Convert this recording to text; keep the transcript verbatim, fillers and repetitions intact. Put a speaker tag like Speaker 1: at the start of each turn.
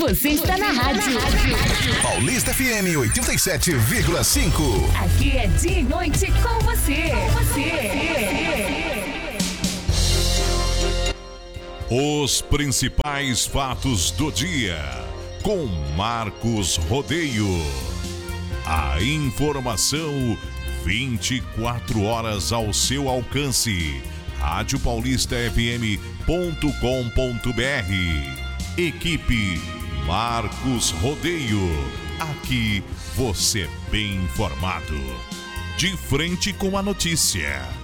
Speaker 1: Você está na rádio.
Speaker 2: Paulista F M oitenta e sete vírgula cinco.
Speaker 1: Aqui é dia e noite com você. Com você.
Speaker 3: Os principais fatos do dia, com Marcos Rodeio. A informação vinte e quatro horas ao seu alcance. rádio paulista f m ponto com ponto b r. Equipe Marcos Rodeio. Aqui você bem informado. De frente com a notícia.